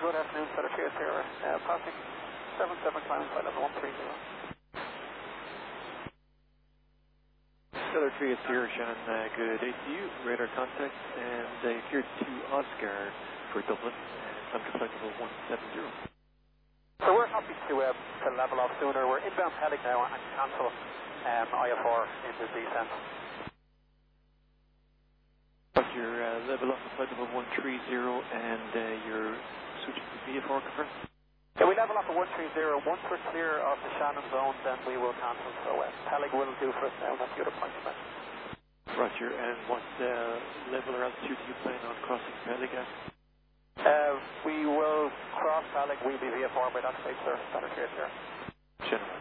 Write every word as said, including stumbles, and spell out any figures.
good afternoon, Feather Chase here, uh, passing seven seven climbing flight level one three zero. Feather Chase here, Shannon, uh, good day to you, radar contact, and uh, here to Oscar for Dublin, uh, time to flight level one seven zero. So we're happy to, uh, to level off sooner. We're inbound heading now and cancel um, I F R in the descent. But your uh, level off the flight level one three zero and uh, you're switching to V F R confirmed? Yeah, we level off at one three zero. Once we're clear of the Shannon zone, then we will cancel. So uh, Peleg will do for us now, and that's the other point of it. Roger, and what uh, level or altitude do you plan on crossing Peleg at? Uh, we will cross Peleg, we'll be V F R by that stage, sir. Feather Chase here. Shannon.